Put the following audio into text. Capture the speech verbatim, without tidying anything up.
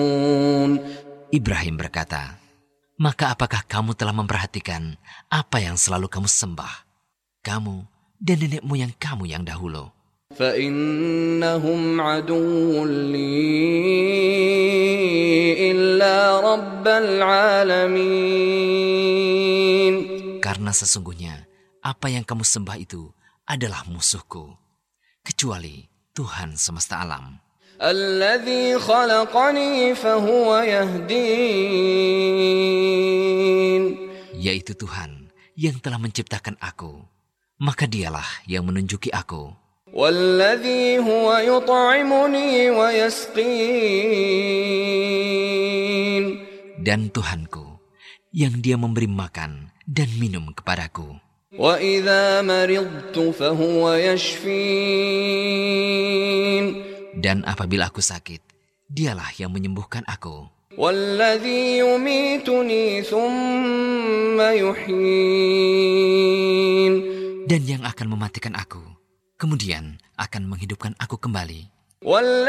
Ibrahim berkata, "Maka apakah kamu telah memperhatikan apa yang selalu kamu sembah, kamu dan nenek moyang kamu yang dahulu? فَإِنَّهُمْ عَدُوٌّ لِّي إِلَّا رَبَّ الْعَالَمِينَ." Karena sesungguhnya apa yang kamu sembah itu adalah musuhku, kecuali Tuhan semesta alam. الَّذِي خَلَقَنِي فَهُوَ يَهْدِينِ. Yaitu Tuhan yang telah menciptakan aku, maka dialah yang menunjuki aku. وَالَّذِي هُوَ يُطْعِمُنِي وَيَسْقِينِ. Dan Tuhanku yang Dia memberi makan dan minum kepadaku. وَإِذَا مَرِضْتُ فَهُوَ يَشْفِينِ. Dan apabila aku sakit, Dialah yang menyembuhkan aku. وَالَّذِي يُمِيتُنِي ثُمَّ يُحْيِينِ. Dan yang akan mematikan aku, kemudian akan menghidupkan aku kembali.